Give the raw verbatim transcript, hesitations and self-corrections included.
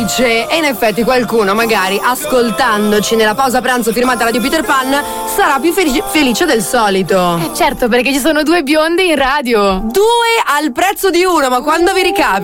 felice. E in effetti qualcuno magari ascoltandoci nella pausa pranzo firmata Radio Peter Pan sarà più felice, felice del solito. Eh certo, perché ci sono due bionde in radio. Due al prezzo di uno, ma quando vi ricapi?